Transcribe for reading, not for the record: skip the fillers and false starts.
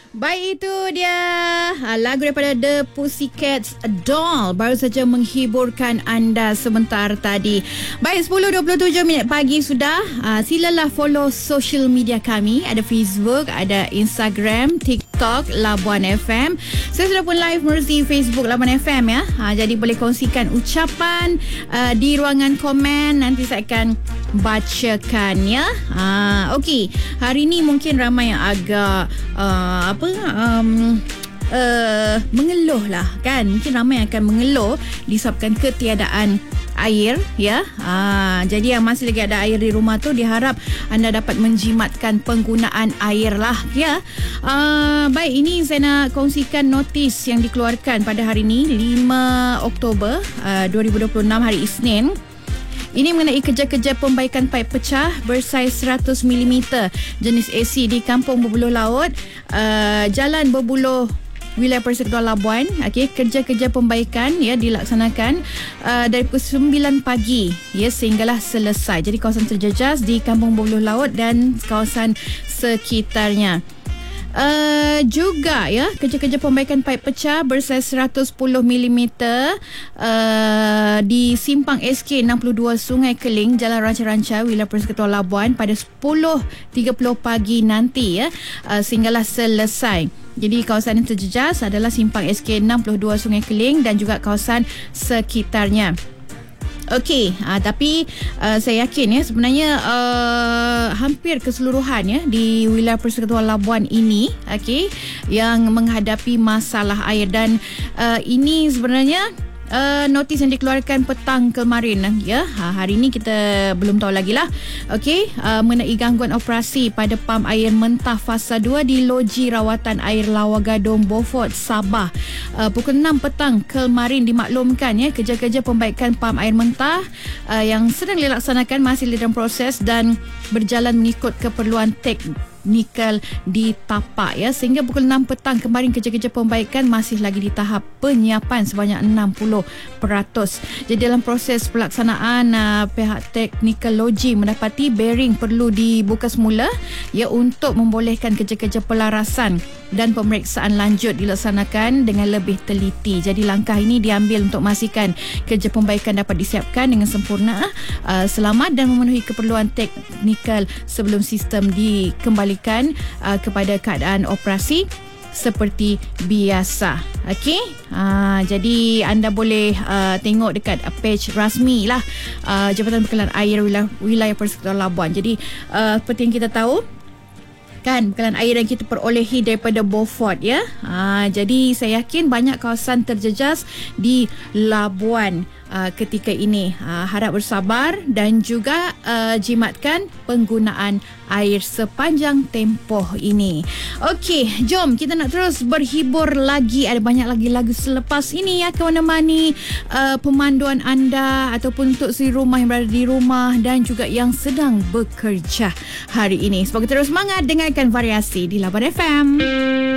Baik, itu dia lagu daripada The Pussycat Doll baru saja menghiburkan anda sebentar tadi. Baik, 10.27 minit pagi sudah. Silalah follow social media kami. Ada Facebook, ada Instagram, TikTok Labuan FM. Saya sudah pun live melalui Facebook Labuan FM ya. Jadi boleh kongsikan ucapan di ruangan komen. Nanti saya akan bacakan ya. Okey, hari ni mungkin ramai yang agak mengeluh lah kan. Mungkin ramai akan mengeluh disebabkan ketiadaan air ya. Jadi yang masih lagi ada air di rumah tu, diharap anda dapat menjimatkan penggunaan air lah ya. Baik, ini saya nak kongsikan notis yang dikeluarkan pada hari ini 5 Oktober 2026 hari Isnin. Ini mengenai kerja-kerja pembaikan paip pecah bersaiz 100 mm jenis AC di Kampung Berbuluh Laut, Jalan Berbuluh, wilayah Persekutuan Labuan. Okey, kerja-kerja pembaikan ya dilaksanakan dari pukul 9 pagi ya sehinggalah selesai. Jadi kawasan terjejas di Kampung Berbuluh Laut dan kawasan sekitarnya. Juga ya, kerja-kerja pembaikan paip pecah bersaiz 110 mm di Simpang SK 62 Sungai Keling, Jalan Ranca-Ranca, wilayah Persekutuan Labuan pada 10.30 pagi nanti ya, sehinggalah selesai. Jadi kawasan yang terjejas adalah Simpang SK 62 Sungai Keling dan juga kawasan sekitarnya. Okey, tapi saya yakin ya sebenarnya hampir keseluruhan ya di wilayah Persekutuan Labuan ini okey yang menghadapi masalah air, dan ini sebenarnya notis yang dikeluarkan petang kemarin ya. Hari ini kita belum tahu lagi lah. Okey, mengenai gangguan operasi pada pam air mentah fasa 2 di loji rawatan air Lawagadong Beaufort, Sabah. Pukul 6 petang kemarin dimaklumkan ya, kerja-kerja pembaikan pam air mentah yang sedang dilaksanakan masih dalam proses dan berjalan mengikut keperluan teknikal di tapak ya. Sehingga pukul 6 petang kemarin kerja-kerja pembaikan masih lagi di tahap penyiapan sebanyak 60%. Jadi dalam proses pelaksanaan, pihak teknikal loji mendapati bearing perlu dibuka semula ya untuk membolehkan kerja-kerja pelarasan dan pemeriksaan lanjut dilaksanakan dengan lebih teliti. Jadi langkah ini diambil untuk memastikan kerja pembaikan dapat disiapkan dengan sempurna, selamat dan memenuhi keperluan teknikal sebelum sistem dikembalikan kepada keadaan operasi seperti biasa. Okey, jadi anda boleh tengok dekat page rasmi lah Jabatan Bekalan Air wilayah Persekutuan Labuan. Jadi seperti yang kita tahu kan, bekalan air yang kita perolehi daripada Beaufort ya. Jadi saya yakin banyak kawasan terjejas di Labuan ketika ini. Harap bersabar dan juga jimatkan penggunaan air sepanjang tempoh ini. Okey, jom kita nak terus berhibur lagi. Ada banyak lagi lagu selepas ini ya, akan menemani pemanduan anda ataupun untuk si rumah yang berada di rumah dan juga yang sedang bekerja hari ini. Semoga terus semangat dengarkan variasi di Labuan FM.